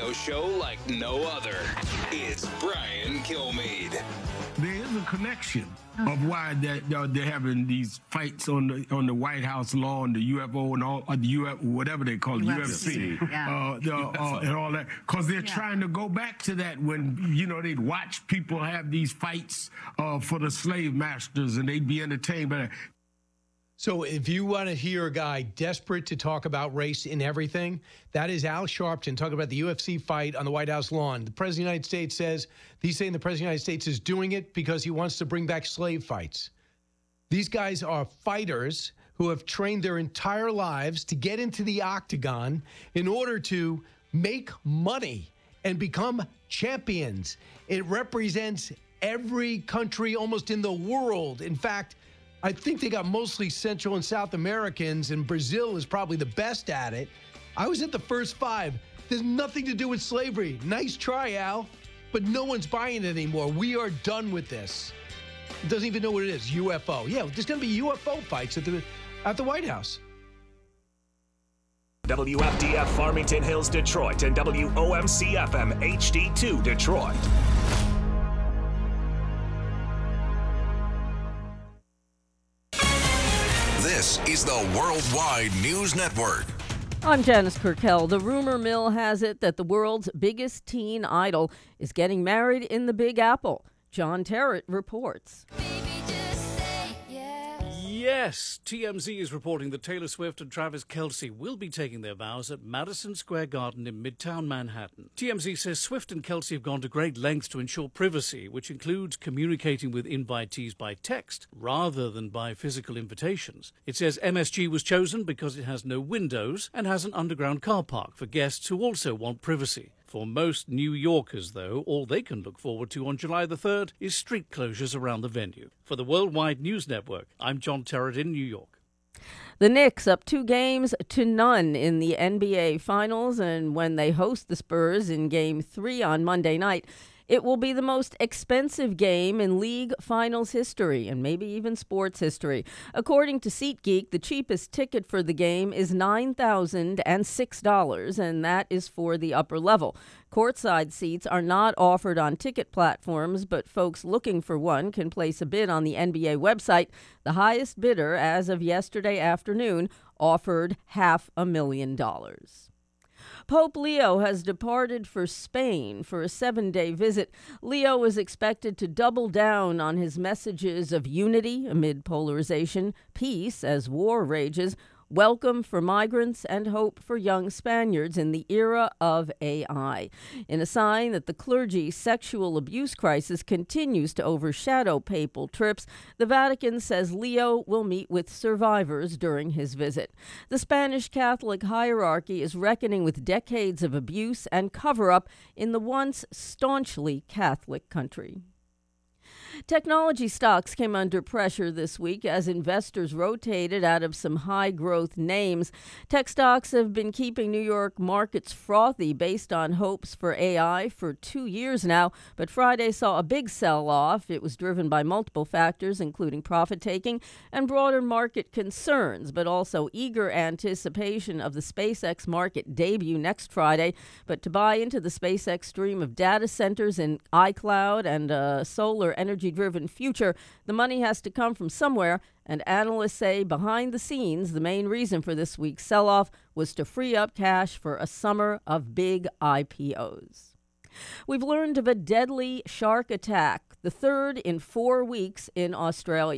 radio show like no other. It's Brian Kilmeade. There is a connection of why they're having these fights on the White House lawn, the UFO and all, the UFO, whatever they call it, UFC, and all that, because they're trying to go back to that when they'd watch people have these fights for the slave masters, and they'd be entertained by that. So if you want to hear a guy desperate to talk about race in everything, that is Al Sharpton talking about the UFC fight on the White House lawn. The President of the United States says, he's saying the President of the United States is doing it because he wants to bring back slave fights. These guys are fighters who have trained their entire lives to get into the octagon in order to make money and become champions. It represents every country almost in the world. In fact, I think they got mostly Central and South Americans, and Brazil is probably the best at it. I was at the first five. There's nothing to do with slavery. Nice try, Al, but no one's buying it anymore. We are done with this. It doesn't even know what it is, UFO. Yeah, there's going to be UFO fights at the White House. WFDF Farmington Hills, Detroit, and WOMC FM HD2 Detroit. This is the Worldwide News Network. I'm Janice Kurkel. The rumor mill has it that the world's biggest teen idol is getting married in the Big Apple. John Terrett reports. Yes, TMZ is reporting that Taylor Swift and Travis Kelce will be taking their vows at Madison Square Garden in Midtown Manhattan. TMZ says Swift and Kelce have gone to great lengths to ensure privacy, which includes communicating with invitees by text rather than by physical invitations. It says MSG was chosen because it has no windows and has an underground car park for guests who also want privacy. For most New Yorkers, though, all they can look forward to on July the 3rd is street closures around the venue. For the Worldwide News Network, I'm John Terrett in New York. The Knicks up 2-0 in the NBA Finals, and when they host the Spurs in Game 3 on Monday night, it will be the most expensive game in league finals history, and maybe even sports history. According to SeatGeek, the cheapest ticket for the game is $9,006, and that is for the upper level. Courtside seats are not offered on ticket platforms, but folks looking for one can place a bid on the NBA website. The highest bidder, as of yesterday afternoon, offered $500,000. Pope Leo has departed for Spain for a 7-day visit. Leo is expected to double down on his messages of unity amid polarization, peace as war rages, welcome for migrants, and hope for young Spaniards in the era of AI. In a sign that the clergy's sexual abuse crisis continues to overshadow papal trips, the Vatican says Leo will meet with survivors during his visit. The Spanish Catholic hierarchy is reckoning with decades of abuse and cover-up in the once staunchly Catholic country. Technology stocks came under pressure this week as investors rotated out of some high-growth names. Tech stocks have been keeping New York markets frothy based on hopes for AI for 2 years now, but Friday saw a big sell-off. It was driven by multiple factors, including profit-taking and broader market concerns, but also eager anticipation of the SpaceX market debut next Friday. But to buy into the SpaceX stream of data centers and iCloud and solar energy-driven future, the money has to come from somewhere, and analysts say behind the scenes, the main reason for this week's sell-off was to free up cash for a summer of big IPOs. We've learned of a deadly shark attack, the third in 4 weeks in Australia.